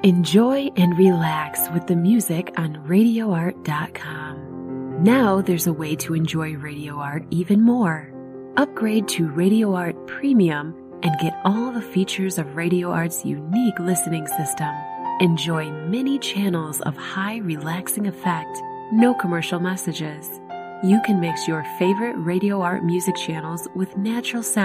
Enjoy and relax with the music on RadioArt.com. Now there's a way to enjoy Radio Art even more. Upgrade to Radio Art Premium and get all the features of Radio Art's unique listening system. Enjoy many channels of high relaxing effect, no commercial messages. You can mix your favorite Radio Art music channels with natural sound